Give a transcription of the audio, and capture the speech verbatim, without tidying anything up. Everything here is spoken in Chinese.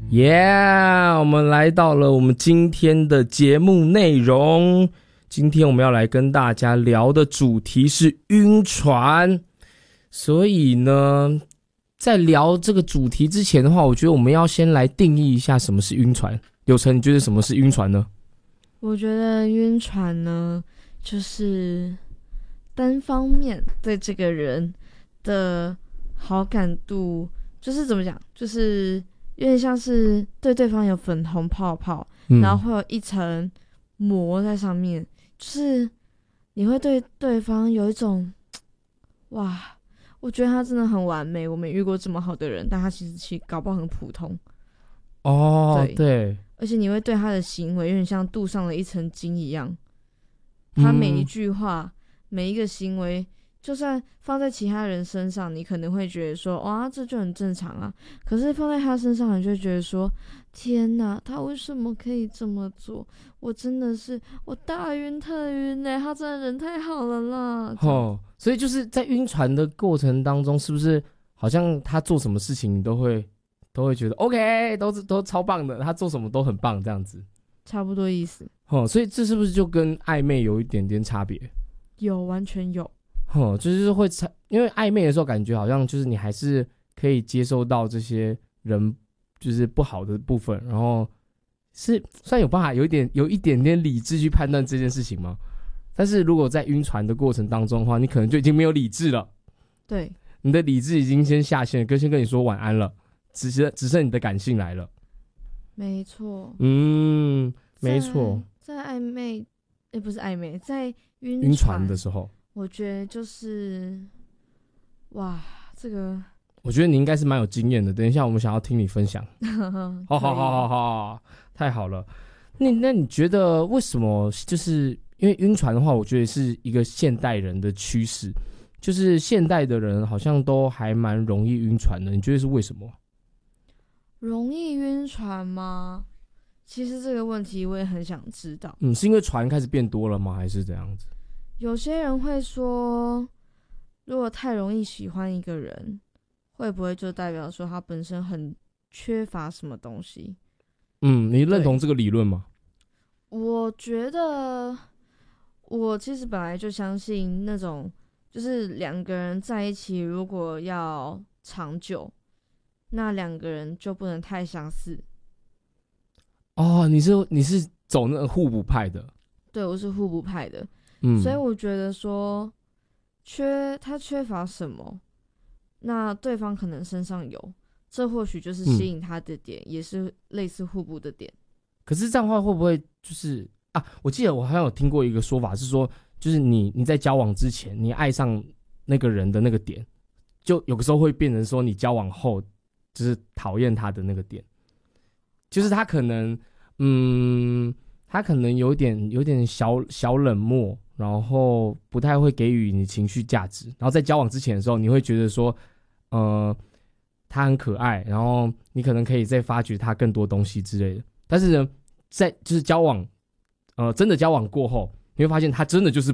耶、yeah, 我们来到了我们今天的节目内容。今天我们要来跟大家聊的主题是晕船。所以呢，在聊这个主题之前的话，我觉得我们要先来定义一下什么是晕船。柳橙，你觉得什么是晕船呢？ 我觉得晕船呢，就是单方面对这个人的好感度，就是怎么讲，就是有点像是对对方有粉红泡泡、嗯、然后会有一层膜在上面，就是你会对对方有一种哇，我觉得他真的很完美，我没遇过这么好的人，但他其实其实搞不好很普通哦。对对， 而且你会对他的行为有点像镀上了一层金一样，他每一句话、嗯、每一个行为就算放在其他人身上，你可能会觉得说哇这就很正常啊，可是放在他身上你就会觉得说天哪，他为什么可以这么做，我真的是我大晕特晕耶，他真的人太好了啦。 哦，所以就是在晕船的过程当中，是不是好像他做什么事情你都会都会觉得 OK 都都超棒的，他做什么都很棒这样子， 差不多意思。 哦，所以这是不是就跟暧昧有一点点差别？ 有，完全有。 哦，就是会因为暧昧的时候感觉好像就是你还是可以接受到这些人就是不好的部分，然后是算有办法有一点有一点点理智去判断这件事情吗？但是如果在晕船的过程当中的话，你可能就已经没有理智了。对，你的理智已经先下线了，跟先跟你说晚安了，只剩只剩你的感性来了。 没错。 嗯，没错。 在暧昧，也不是暧昧，在晕晕船的时候， 我觉得就是哇，这个我觉得你应该是蛮有经验的。等一下我们想要听你分享。好好好好好，太好了。那那你觉得为什么就是因为晕船的话，我觉得是一个现代人的趋势，就是现代的人好像都还蛮容易晕船的，你觉得是为什么？ 容易晕船吗？其实这个问题我也很想知道。 嗯，是因为船开始变多了吗？还是怎样子？ 有些人会说，如果太容易喜欢一个人，会不会就代表说他本身很缺乏什么东西？ 嗯，你认同这个理论吗？ 我觉得，我其实本来就相信那种，就是两个人在一起，如果要长久，那两个人就不能太相似。 哦，你是你是走那个互补派的？ 对，我是互补派的。 嗯， 所以我觉得说，缺他缺乏什么，那对方可能身上有，这或许就是吸引他的点，嗯、也是类似互补的点。 可是这样的话会不会就是啊？我记得我好像有听过一个说法是说，就是你你在交往之前，你爱上那个人的那个点，就有的时候会变成说你交往后就是讨厌他的那个点，就是他可能嗯。他可能有点有点小小冷漠，然后不太会给予你情绪价值，然后在交往之前的时候，你会觉得说，呃，他很可爱，然后你可能可以再发掘他更多东西之类的。但是呢，在就是交往，呃，真的交往过后，你会发现他真的就是